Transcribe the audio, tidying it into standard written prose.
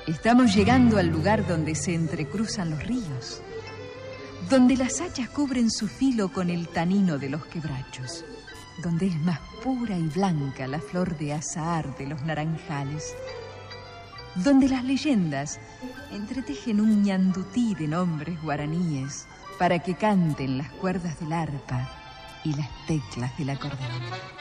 Estamos llegando al lugar donde se entrecruzan los ríos, donde las hachas cubren su filo con el tanino de los quebrachos, donde es más pura y blanca la flor de azahar de los naranjales, donde las leyendas entretejen un ñandutí de nombres guaraníes para que canten las cuerdas del arpa y las teclas del acordeón.